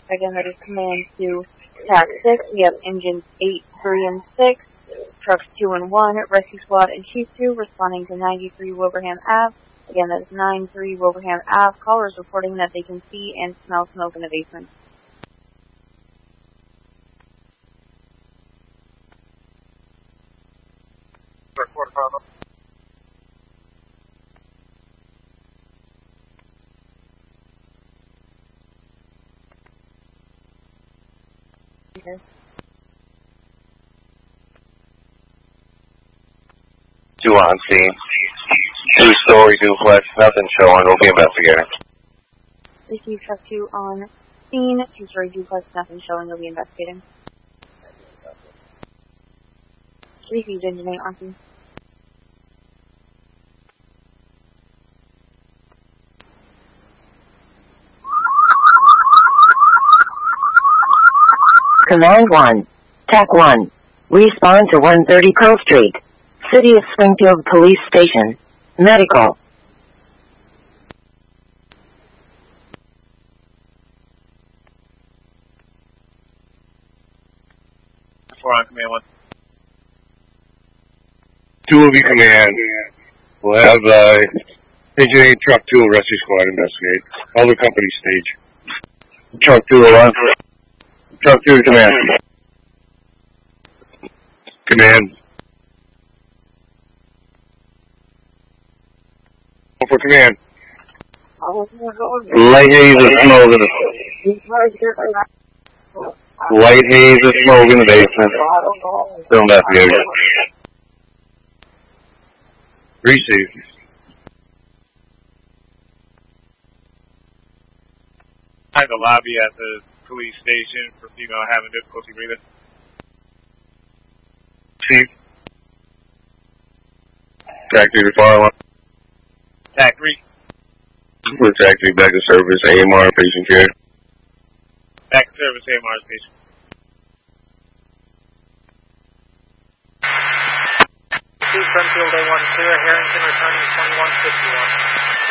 Again, that is command to TAC 6. We have engines 8, 3, and 6, trucks 2 and 1, rescue squad and chief 2 responding to 93 Wilbraham Ave. Again, that is 93 Wilbraham Ave. Callers reporting that they can see and smell smoke in the basement. Okay. 2 on scene. 2-story duplex, nothing showing. We'll be investigating. Receive truck 2 on scene. 2-story duplex, nothing showing. We'll be investigating. Received engine 8 on scene. Command 1. TAC 1. Respond to 130 Pearl Street. City of Springfield Police Station. Medical. 4 on command 1. 2 will be command. We'll have engine 8, truck 2 will rescue squad investigate. Other company stage. Truck 2 will run. Truck 2 to command. Command. For command. Light haze of smoke in the... Light haze of smoke in the basement. Still investigating. Receive. At the lobby at the police station for female having difficulty breathing. Chief. TAC 3 to fire line. TAC 3. We're TAC 3 back to service, AMR, patient care. Back to service, AMR station. Springfield A1 clear, Harrington returning 2151.